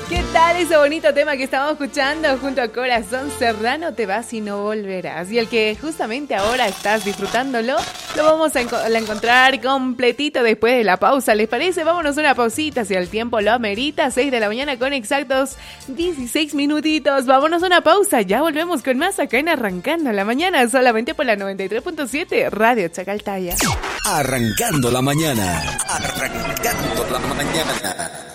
¿Qué tal ese bonito tema que estamos escuchando junto a Corazón Serrano? Te vas y no volverás. Y el que justamente ahora estás disfrutándolo, lo vamos a encontrar completito después de la pausa. ¿Les parece? Vámonos a una pausita si el tiempo lo amerita. 6 de la mañana con exactos 16 minutitos. Vámonos a una pausa. Ya volvemos con más acá en Arrancando la Mañana, solamente por la 93.7 Radio Chacaltaya. Arrancando la mañana. Arrancando la mañana.